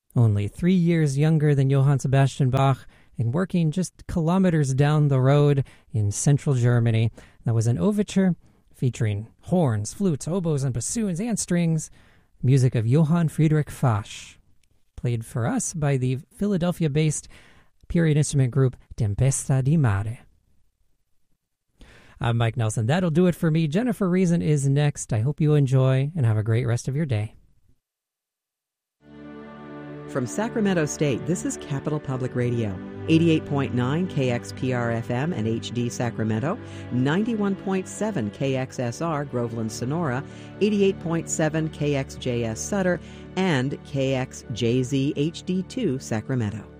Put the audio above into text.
Only 3 years younger than Johann Sebastian Bach and working just kilometers down the road in central Germany. That was an overture featuring horns, flutes, oboes, and bassoons and strings, music of Johann Friedrich Fasch, played for us by the Philadelphia-based period instrument group Tempesta di Mare. I'm Mike Nelson. That'll do it for me. Jennifer Reason is next. I hope you enjoy and have a great rest of your day. From Sacramento State, this is Capital Public Radio, 88.9 KXPR-FM and HD Sacramento, 91.7 KXSR Groveland Sonora, 88.7 KXJS Sutter, and KXJZ HD2 Sacramento.